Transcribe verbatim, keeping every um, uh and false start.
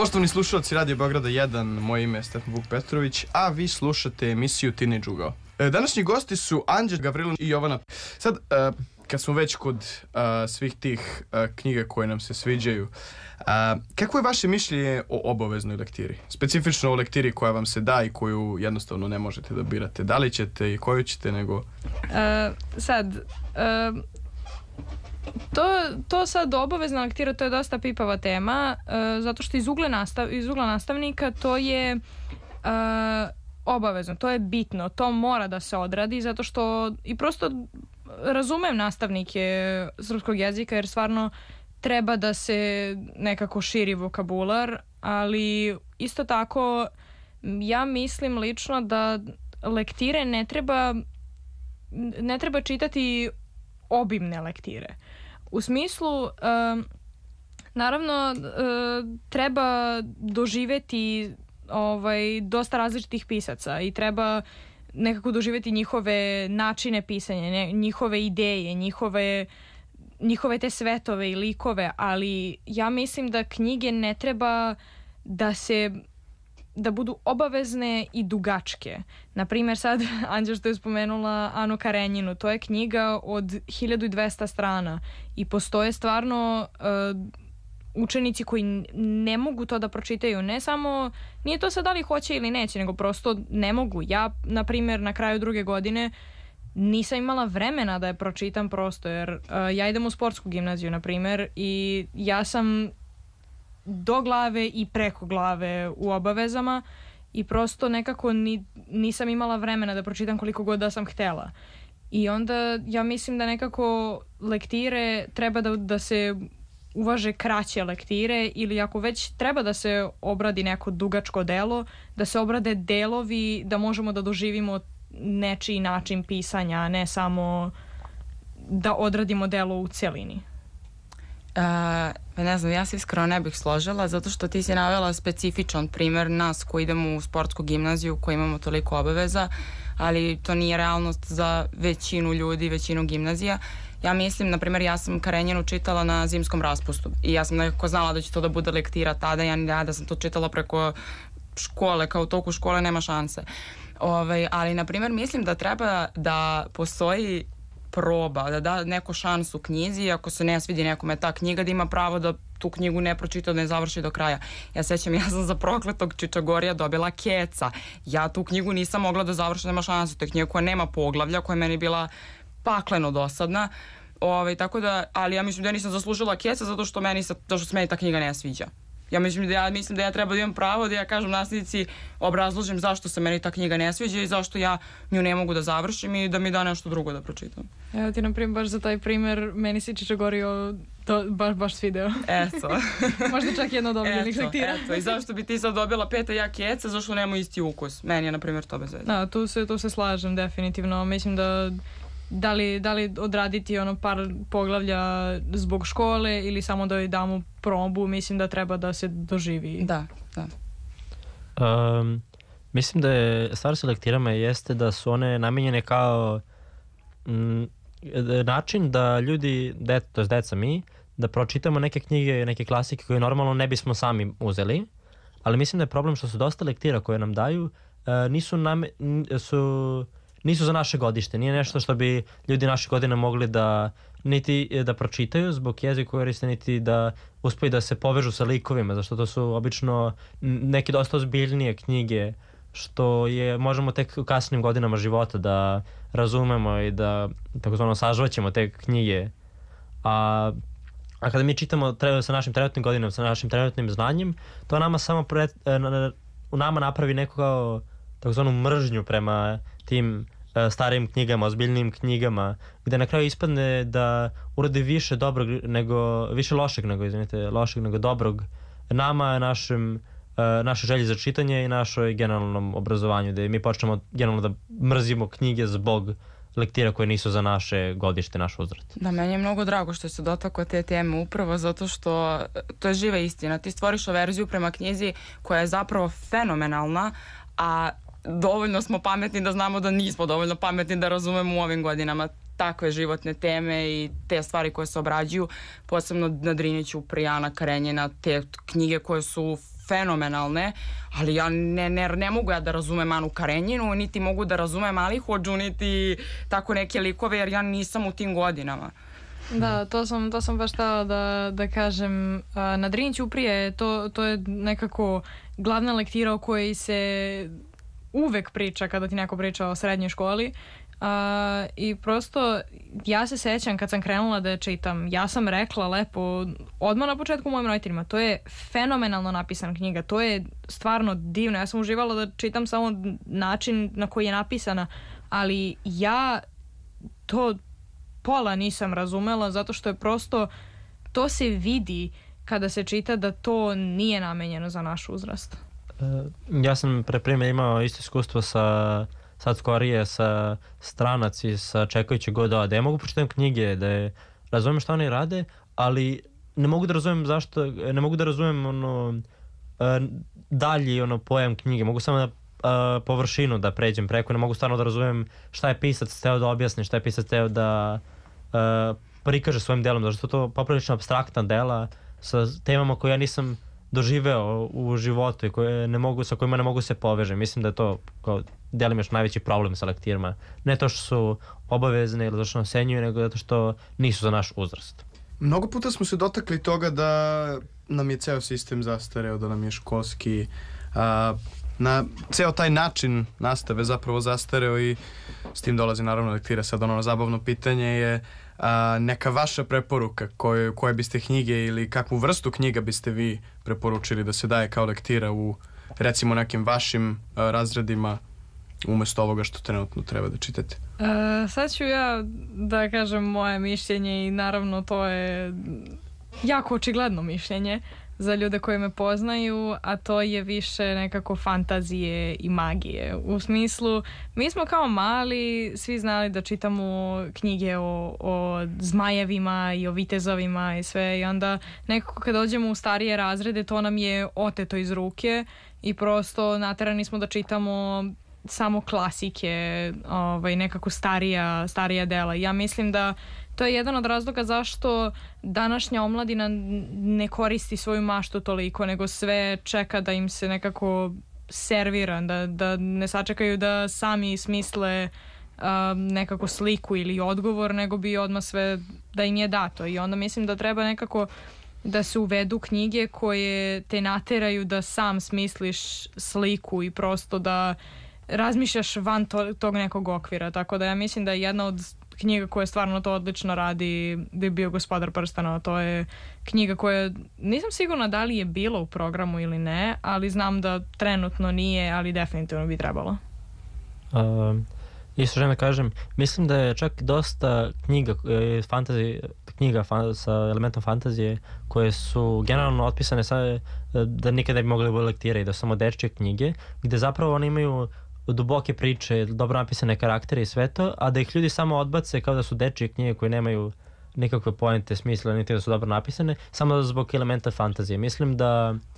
Poštovani slušalci Radio Beograda jedan, moje ime je Stefan Vuk Petrović, a vi slušate emisiju Teenage Ugao. Današnji gosti su Anđel Gavrilon i Jovana. Sad, uh, kad smo već kod uh, svih tih uh, knjiga koje nam se sviđaju, uh, kako je vaše mišljenje o obaveznoj lektiri? Specifično o lektiri koja vam se da i koju jednostavno ne možete da birate. Da li ćete i koju ćete, nego... Uh, sad... Uh... To, to sad obavezna lektira, to je dosta pipava tema, uh, zato što iz ugla, nastav, iz ugla nastavnika to je uh, obavezno, to je bitno, to mora da se odradi, zato što i prosto razumem nastavnike srpskog jezika, jer stvarno treba da se nekako širi vokabular, ali isto tako ja mislim lično da lektire ne treba ne treba čitati obimne lektire. U smislu, um, naravno, uh, treba doživeti ovaj, dosta različitih pisaca i treba nekako doživeti njihove načine pisanja, ne, njihove ideje, njihove, njihove te svetove i likove, ali ja mislim da knjige ne treba da se da budu obavezne i dugačke. Naprimjer, sad, Anđa što je spomenula Anu Karenjinu, to je knjiga od hiljadu dvesta strana i postoje stvarno uh, učenici koji ne mogu to da pročitaju. Ne samo, nije to sad da li hoće ili neće, nego prosto ne mogu. Ja, naprimjer, na kraju druge godine nisam imala vremena da je pročitam prosto, jer uh, ja idem u sportsku gimnaziju, naprimjer, i ja sam do glave i preko glave u obavezama i prosto nekako ni, nisam imala vremena da pročitam koliko god da sam htela. I onda ja mislim da nekako lektire treba da, da se uvaže kraće lektire, ili ako već treba da se obradi neko dugačko delo, da se obrade delovi da možemo da doživimo nečiji način pisanja, a ne samo da odradimo delo u celini. Uh, ne znam, ja se iskreno ne bih složila, zato što ti si navela specifičan primjer nas koji idemo u sportsku gimnaziju, koji imamo toliko obaveza, ali to nije realnost za većinu ljudi, većinu gimnazija. Ja mislim, na primjer, ja sam Karenjinu čitala na zimskom raspustu i ja sam nekako znala da će to da bude lektira tada, ja, ja da sam to čitala preko škole, kao u toku škole nema šanse. Ove, ali, na primjer, mislim da treba da postoji proba, da da neku šansu knjizi, ako se ne svidi nekome ta knjiga, da ima pravo da tu knjigu ne pročita, da ne završi do kraja. Ja sećam, ja sam za Prokletog Čičagorija dobila keca. Ja tu knjigu nisam mogla da završim, nema šanse. To je knjiga koja nema poglavlja, koja je meni bila pakleno dosadna. Ove, tako da, ali ja mislim da ja nisam zaslužila keca zato što meni, zato što se meni ta knjiga ne sviđa. Ja mislim da ja mislim da ja treba da imam pravo da ja kažem nastavnici, obrazložim zašto se meni ta knjiga ne sviđa i zašto ja nju ne mogu da završim i da mi da nešto drugo da pročitam. Evo ti, na primjer, baš za taj primjer, meni se Čičagorio to baš, baš svideo. Eto. Možda čak jedno od omiljenih lektira. Eto, i zašto bi ti sad dobila peta ja keca, zašto nema isti ukus? Meni je, na primjer, to bez veze. Da, tu se, tu se slažem, definitivno. Mislim da Da li, da li odraditi ono par poglavlja zbog škole ili samo da joj damo probu, mislim da treba da se doživi. Da, da. Um, mislim da je stvar sa lektirama jeste da su one namenjene kao m, način da ljudi, de, to je deca mi, da pročitamo neke knjige, neke klasike koje normalno ne bismo sami uzeli, ali mislim da je problem što su dosta lektira koje nam daju, uh, nisu name, su... nisu za naše godište, nije nešto što bi ljudi naše godine mogli da niti da pročitaju zbog jezika koriste, niti da uspeju da se povežu sa likovima, zašto to su obično neke dosta ozbiljnije knjige, što je možemo tek u kasnim godinama života da razumemo i da takozvano sažvaćemo te knjige. A, a kada mi čitamo treba, sa našim trenutnim godinama, sa našim trenutnim znanjem, to nama samo pred, u nama napravi neku kao takozvanu mržnju prema tim uh, starim knjigama, ozbiljnim knjigama, gde na kraju ispadne da urade više dobrog nego, više lošeg nego, izvinite, lošeg nego dobrog nama, našem, uh, naše želje za čitanje i našoj generalnom obrazovanju, gde mi počnemo generalno da mrzimo knjige zbog lektira koje nisu za naše godište, naš uzrast. Da, meni je mnogo drago što se dotakao te teme, upravo zato što to je živa istina. Ti stvoriš averziju prema knjizi koja je zapravo fenomenalna, a dovoljno smo pametni da znamo da nismo dovoljno pametni da razumemo u ovim godinama takve životne teme i te stvari koje se obrađuju, posebno na Driniću, Prijana Karenjina, te knjige koje su fenomenalne, ali ja ne, ne, ne mogu ja da razumem Anu Karenjinu, niti mogu da razumem Alihodžu, niti tako neke likove, jer ja nisam u tim godinama. Da, to sam, to sam baš htjela da, da kažem. Na Drini Ćuprije to, to je nekako glavna lektira o kojoj se uvek priča kada ti neko priča o srednjoj školi. Uh, I prosto ja se sećam kad sam krenula da je čitam, ja sam rekla lepo odmah na početku mojim roditeljima, to je fenomenalno napisana knjiga, to je stvarno divno, ja sam uživala da čitam samo način na koji je napisana, ali ja to pola nisam razumela zato što je prosto, to se vidi kada se čita da to nije namenjeno za naš uzrast. Uh, ja sam pre primjer imao isto iskustvo sa sad skorije sa Stranac i sa Čekajući Godot, da ja mogu pročitam knjige, da je, razumem šta oni rade, ali ne mogu da razumem zašto, ne mogu da razumem ono, dalji ono pojam knjige, mogu samo da površinu da pređem preko, ne mogu stvarno da razumem šta je pisac teo da objasni, šta je pisac teo da uh, prikaže svojim delom, zato što to poprilično apstraktna dela sa temama koje ja nisam doživeo u životu i koje ne mogu, sa kojima ne mogu se povežem. Mislim da je to kao delim još najveći problem sa lektirama. Ne to što su obavezne ili zato što osenjuju, nego zato što nisu za naš uzrast. Mnogo puta smo se dotakli toga da nam je ceo sistem zastareo, da nam je školski a, na ceo taj način nastave zapravo zastareo i s tim dolazi naravno lektira. Sad ono zabavno pitanje je a, neka vaša preporuka koje, koje biste knjige ili kakvu vrstu knjiga biste vi preporučili da se daje kao lektira u recimo nekim vašim a, razredima umjesto ovoga što trenutno treba da čitate? Uh, sad ću ja da kažem moje mišljenje i naravno to je jako očigledno mišljenje za ljude koji me poznaju, a to je više nekako fantazije i magije. U smislu, mi smo kao mali svi znali da čitamo knjige o, o zmajevima i o vitezovima i sve, i onda nekako kad dođemo u starije razrede to nam je oteto iz ruke i prosto naterani smo da čitamo samo klasike, ovaj, nekako starija, starija dela. Ja mislim da to je jedan od razloga zašto današnja omladina ne koristi svoju maštu toliko, nego sve čeka da im se nekako servira, da, da ne sačekaju da sami smisle um, nekako sliku ili odgovor, nego bi odmah sve da im je dato. I onda mislim da treba nekako da se uvedu knjige koje te nateraju da sam smisliš sliku i prosto da razmišljaš van to, tog nekog okvira, tako da ja mislim da je jedna od knjiga koja stvarno to odlično radi bi bio Gospodar prstenova. To je knjiga koja nisam sigurna da li je bila u programu ili ne, ali znam da trenutno nije, ali definitivno bi trebalo. Uh, isto želim da kažem, mislim da je čak dosta knjiga, fantasy, knjiga fan, sa elementom fantazije koje su generalno otpisane sa, da nikada ne bi mogli biti lektire i da su samo dečje knjige, gde zapravo one imaju duboke priče, dobro napisane karaktere i sve to, a da ih ljudi samo odbace kao da su dečije knjige koje nemaju nikakve poente, smisla, niti da su dobro napisane, samo zbog elementa fantazije. Mislim da